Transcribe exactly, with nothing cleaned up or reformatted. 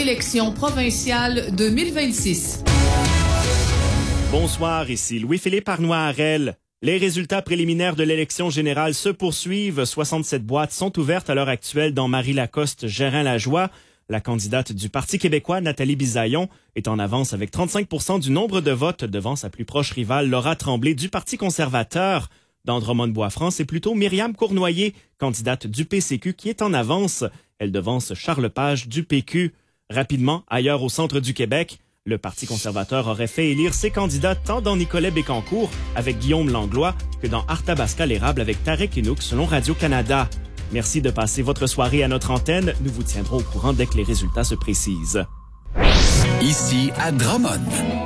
élections provinciales deux mille vingt-six. Bonsoir, ici Louis-Philippe Arnois-Harel. Les résultats préliminaires de l'élection générale se poursuivent. soixante-sept boîtes sont ouvertes à l'heure actuelle dans Marie-Lacoste-Gérin-Lajoie. La candidate du Parti québécois, Nathalie Bisaillon, est en avance avec trente-cinq pour cent du nombre de votes devant sa plus proche rivale, Laura Tremblay, du Parti conservateur. Dans Drummond-Bois-Franc, c'est plutôt Myriam Cournoyer, candidate du P C Q, qui est en avance. Elle devance Charles Page du P Q. Rapidement, ailleurs au centre du Québec, le Parti conservateur aurait fait élire ses candidats tant dans Nicolet-Bécancour avec Guillaume Langlois que dans Arthabasca-l'Érable avec Tarek Enouk, selon Radio-Canada. Merci de passer votre soirée à notre antenne. Nous vous tiendrons au courant dès que les résultats se précisent. Ici à Drummond.